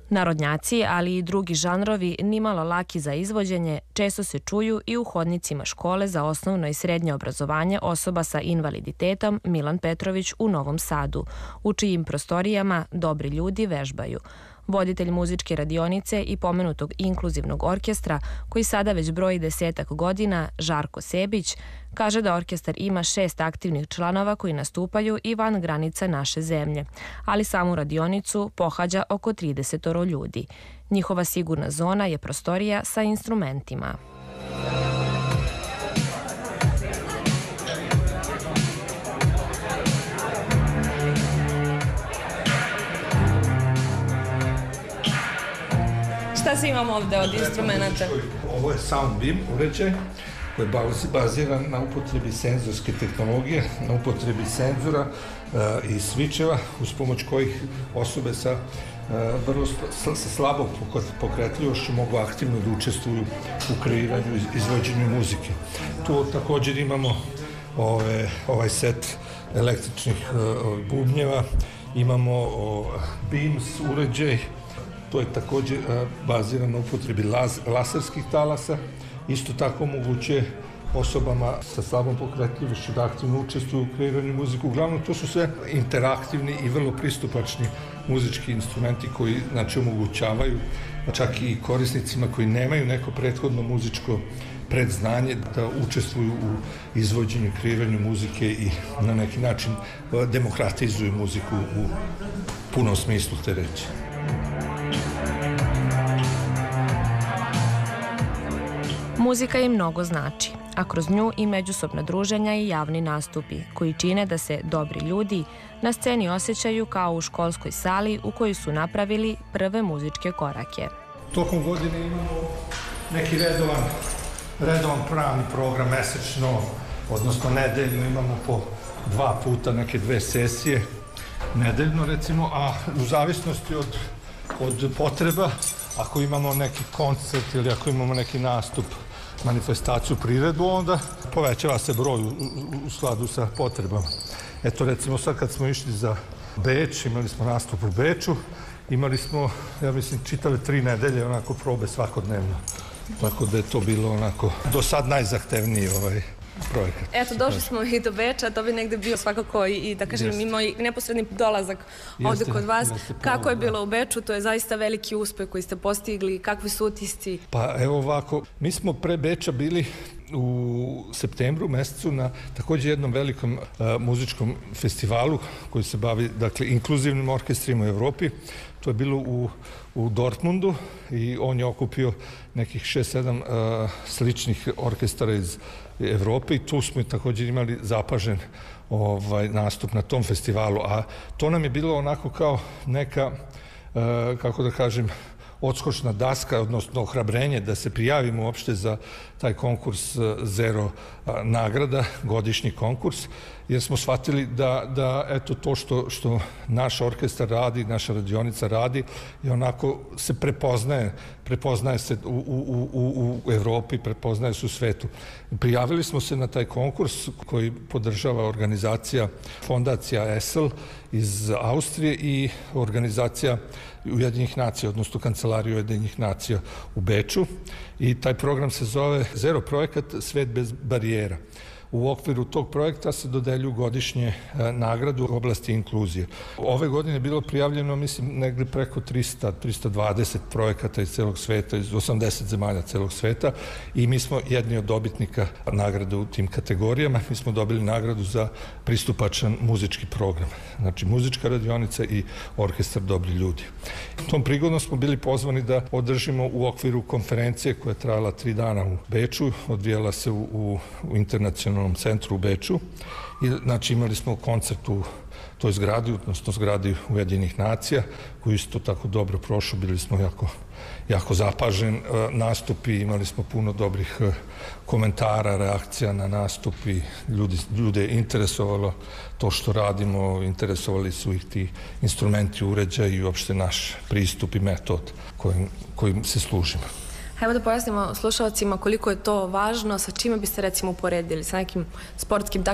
Narodnjaci, ali i drugi žanrovi nimalo laki za izvođenje, često se čuju i u hodnicima škole za osnovno i srednje obrazovanje osoba sa invaliditetom Milan Petrović u Novom Sadu, u čijim prostorijama dobri ljudi vežbaju. Voditelj muzičke radionice i pomenutog inkluzivnog orkestra, koji sada već broji 10 godina, Žarko Sebić, kaže da orkestar ima 6 aktivnih članova koji nastupaju i van granica naše zemlje, ali samu radionicu pohađa oko 30 ljudi. Njihova sigurna zona je prostorija sa instrumentima. Šta se imamo ovde od instrumenta? Ovo je Soundbeam uređaj koji je baziran na upotrebi senzorske tehnologije, na upotrebi senzora i switcheva uz pomoć kojih osobe sa vrlo slabom pokretljivošću mogu aktivno da učestvuju u kreiranju i izvođenju muzike. Tu također imamo ovaj set električnih bubnjeva, imamo Beams uređaj. To je također bazirano na upotrebi laserskih talasa. Isto tako omogućuje osobama sa slabom pokretljivošću da aktivno učestvuju u kreiranju muzike. Uglavnom, to su sve interaktivni i vrlo pristupačni muzički instrumenti koji omogućavaju čak i korisnicima koji nemaju neko prethodno muzičko predznanje da učestvuju u izvođenju i kreiranju muzike i na neki način demokratizuju muziku u punom smislu te reči. Muzika im mnogo znači, a kroz nju i međusobna druženja i javni nastupi, koji čine da se dobri ljudi na sceni osjećaju kao u školskoj sali u kojoj su napravili prve muzičke korake. Tokom godine imamo neki redovan pravni program mesečno, odnosno nedeljno imamo po 2 puta neke 2 sesije nedeljno recimo, a u zavisnosti od potreba, ako imamo neki koncert ili ako imamo neki nastup, manifestaciju, priredbu, onda povećava se broj u skladu sa potrebama. Eto, recimo sad kad smo išli za Beč, imali smo nastup u Beču, imali smo, ja mislim, čitave 3 nedelje onako probe svakodnevno. Tako da je to bilo onako do sad najzahtevniji projekat. Eto, došli smo i do Beča, to bi negde bio svakako i da kažem i moj neposredni dolazak ovde kod vas. Kako je bilo u Beču? To je zaista veliki uspeh koji ste postigli. Kakvi su utisci? Pa evo ovako, mi smo pre Beča bili u septembru mesecu na također jednom velikom muzičkom festivalu koji se bavi, dakle, inkluzivnim orkestrima u Evropi. To je bilo u Dortmundu i on je okupio nekih 6-7 sličnih orkestara iz Evrope i tu smo također imali zapažen nastup na tom festivalu, a to nam je bilo onako kao neka, kako da kažem, odskočna daska, odnosno ohrabrenje da se prijavimo uopšte za taj konkurs Zero nagrada, godišnji konkurs, jer smo shvatili da eto to što naš orkestar radi, naša radionica radi, i onako se prepoznaje se u Evropi, prepoznaje se u svetu. Prijavili smo se na taj konkurs koji podržava organizacija Fondacija ESL iz Austrije i organizacija Ujedinjenih nacija, odnosno Kancelarija Ujedinjenih nacija u Beču, i taj program se zove Zero projekat Svet bez barijera. U okviru tog projekta se dodeljuju godišnje nagradu u oblasti inkluzije. Ove godine je bilo prijavljeno, mislim, negde preko 320 projekata iz celog sveta, iz 80 zemalja celog sveta, i mi smo jedni od dobitnika nagrade u tim kategorijama. Mi smo dobili nagradu za pristupačan muzički program. Znači, muzička radionica i orkestar Dobri ljudi. Tom prigodom smo bili pozvani da održimo u okviru konferencije koja je trajala 3 dana u Beču, odvijala se u internacionalnom centru u Beču, i znači imali smo koncert u toj zgradi, odnosno zgradi Ujedinjenih nacija, koji isto tako dobro prošao. Bili smo jako zapažen nastup i imali smo puno dobrih komentara, reakcija na nastup, i ljude je interesovalo to što radimo, interesovali su ih ti instrumenti, uređaji i uopšte naš pristup i metod kojim se služimo. Hajmo da pojasnimo slušalcima koliko je to važno, sa čime biste recimo uporedili, sa nekim sportskim